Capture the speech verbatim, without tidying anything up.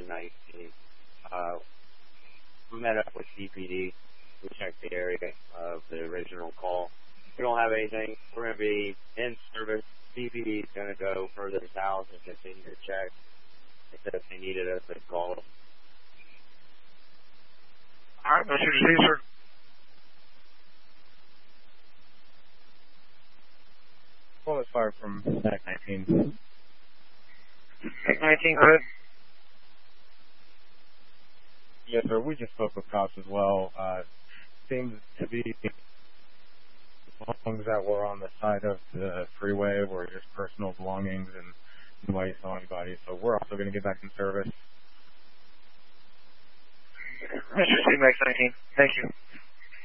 nineteen. Uh, we met up with C P D. We checked the area of the original call. We don't have anything. We're going to be in service. C P D is going to go further south and continue to check. They said if they needed us, they'd call us. All right, Mister Caesar. Well, it's far from Stack nineteen. Stack nineteen, go ahead. Yes, sir. We just spoke with cops as well. Uh, seems to be homes that were on the side of the freeway were just personal belongings and nobody saw anybody. So we're also going to get back in service. Mister C Max nineteen, thank you.